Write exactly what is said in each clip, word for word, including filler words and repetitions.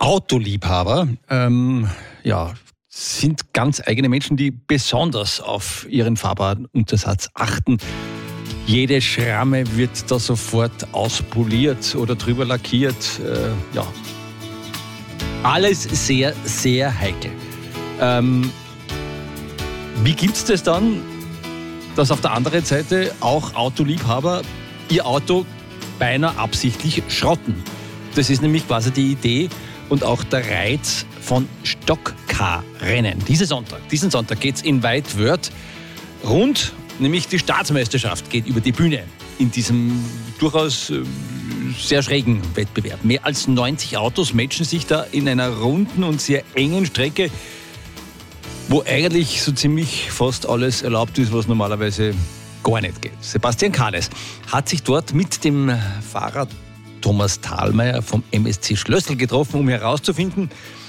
Autoliebhaber ähm, ja, sind ganz eigene Menschen, die besonders auf ihren fahrbaren Untersatz achten. Jede Schramme wird da sofort auspoliert oder drüber lackiert. Äh, ja. Alles sehr, sehr heikel. Ähm, wie gibt es das dann, dass auf der anderen Seite auch Autoliebhaber ihr Auto beinahe absichtlich schrotten? Das ist nämlich quasi die Idee und auch der Reiz von Stockcar-Rennen. Diesen Sonntag, diesen Sonntag geht es in Weidwörth rund, nämlich die Staatsmeisterschaft geht über die Bühne in diesem durchaus äh, sehr schrägen Wettbewerb. Mehr als neunzig Autos matchen sich da in einer runden und sehr engen Strecke, wo eigentlich so ziemlich fast alles erlaubt ist, was normalerweise gar nicht geht. Sebastian Kahles hat sich dort mit dem Fahrer Thomas Thalmeier vom M S C Schlössl getroffen, um herauszufinden,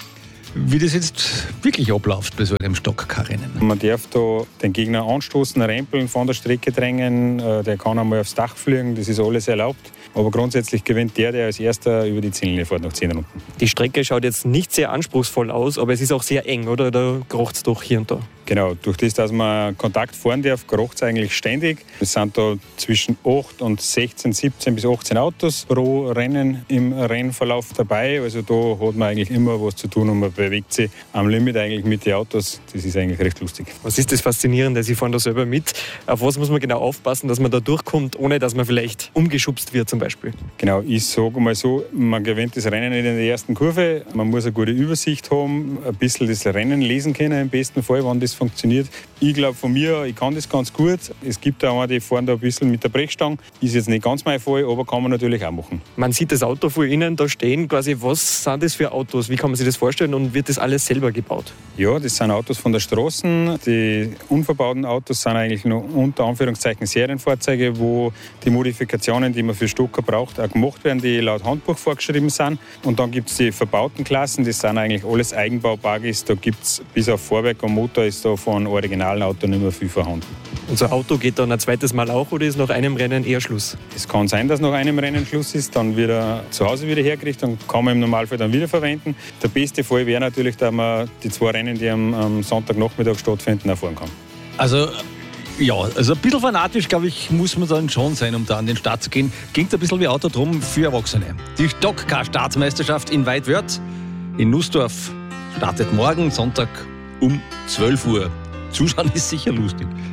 wie das jetzt wirklich abläuft bei so einem Stockcar-Rennen. Man darf da den Gegner anstoßen, rempeln, von der Strecke drängen, der kann einmal aufs Dach fliegen, das ist alles erlaubt. Aber grundsätzlich gewinnt der, der als erster über die Ziellinie fährt nach zehn Runden. Die Strecke schaut jetzt nicht sehr anspruchsvoll aus, aber es ist auch sehr eng, oder? Da krocht es doch hier und da. Genau, durch das, dass man Kontakt fahren darf, krocht es eigentlich ständig. Es sind da zwischen acht und sechzehn, siebzehn bis achtzehn Autos pro Rennen im Rennverlauf dabei. Also da hat man eigentlich immer was zu tun und man bewegt sich am Limit eigentlich mit den Autos. Das ist eigentlich recht lustig. Was ist das Faszinierende? Sie fahren da selber mit. Auf was muss man genau aufpassen, dass man da durchkommt, ohne dass man vielleicht umgeschubst wird zum Beispiel? Genau, ich sage mal so, man gewinnt das Rennen nicht in der ersten Kurve. Man muss eine gute Übersicht haben, ein bisschen das Rennen lesen können im besten Fall, wann das funktioniert. Ich glaube von mir, ich kann das ganz gut. Es gibt auch die fahren da ein bisschen mit der Brechstange. Ist jetzt nicht ganz mein Fall, aber kann man natürlich auch machen. Man sieht das Auto vor Ihnen da stehen. Quasi, was sind das für Autos? Wie kann man sich das vorstellen und wird das alles selber gebaut? Ja, das sind Autos von der Straße. Die unverbauten Autos sind eigentlich nur unter Anführungszeichen Serienfahrzeuge, wo die Modifikationen, die man für Stocker braucht, auch gemacht werden, die laut Handbuch vorgeschrieben sind. Und dann gibt es die verbauten Klassen, das sind eigentlich alles Eigenbau-Buggies. Da gibt es bis auf Fahrwerk und Motor ist da von originalen Auto nicht mehr viel vorhanden. Und so ein Auto geht dann ein zweites Mal auch oder ist nach einem Rennen eher Schluss? Es kann sein, dass nach einem Rennen Schluss ist, dann wird er zu Hause wieder hergekriegt und kann man im Normalfall dann wieder verwenden. Der beste Fall wäre natürlich, dass man die zwei Rennen, die am, am Sonntagnachmittag stattfinden, auch fahren kann. Also ja, also ein bisschen fanatisch, glaube ich, muss man dann schon sein, um da an den Start zu gehen. Klingt ein bisschen wie Autodrom für Erwachsene. Die Stockcar-Staatsmeisterschaft in Weidwörth in Nussdorf startet morgen Sonntag um zwölf Uhr. Zuschauen ist sicher lustig.